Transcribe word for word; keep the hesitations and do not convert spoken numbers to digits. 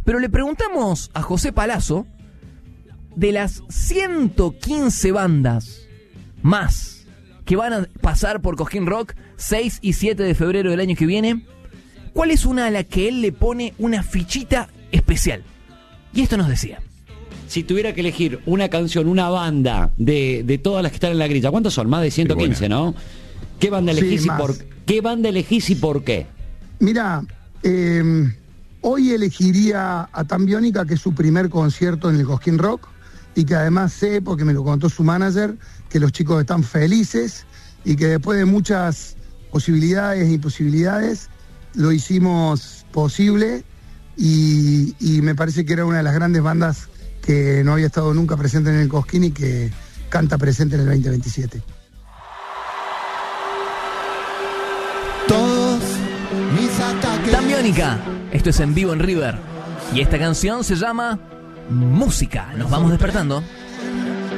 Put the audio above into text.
Pero le preguntamos a José Palazzo, de las ciento quince bandas más que van a pasar por Cosquín Rock seis y siete de febrero del año que viene, ¿cuál es una a la que él le pone una fichita especial? Y esto nos decía. Si tuviera que elegir una canción, una banda de, de todas las que están en la grilla, ¿cuántos son? Más de ciento quince, ¿no? ¿Qué banda elegís, Sí, y por, ¿qué banda elegís y por qué? Mira, eh, hoy elegiría a Tan Biónica, que es su primer concierto en el Cosquín Rock, y que además sé, porque me lo contó su manager, que los chicos están felices y que después de muchas posibilidades e imposibilidades lo hicimos posible, y, y me parece que era una de las grandes bandas que no había estado nunca presente en el Cosquín y que canta presente en el veinte veintisiete. Todos mis ataques. Tan Biónica, esto es En Vivo en River. Y esta canción se llama Música. Nos vamos despertando.